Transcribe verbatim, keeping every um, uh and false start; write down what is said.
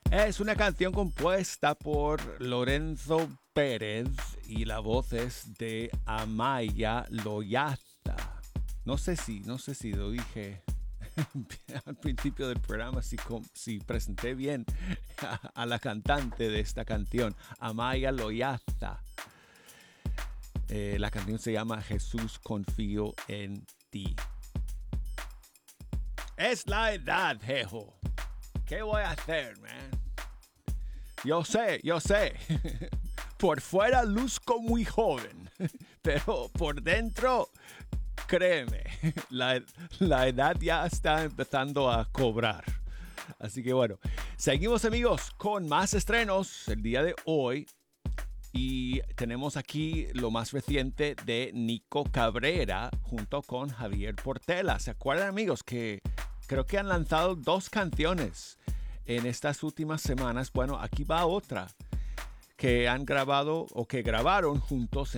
Es una canción compuesta por Lorenzo Pérez y la voz es de Amaya Loyaza. No sé si, no sé si lo dije al principio del programa, si, si presenté bien a, a la cantante de esta canción, Amaya Loyaza. Eh, la canción se llama Jesús, confío en ti. Es la edad, jejo. ¿Qué voy a hacer, man? Yo sé, yo sé. Por fuera luzco muy joven, pero por dentro, créeme, la, la edad ya está empezando a cobrar. Así que bueno, seguimos amigos con más estrenos el día de hoy. Y tenemos aquí lo más reciente de Nico Cabrera junto con Javier Portela. ¿Se acuerdan amigos que creo que han lanzado dos canciones en estas últimas semanas? Bueno, aquí va otra que han grabado o que grabaron juntos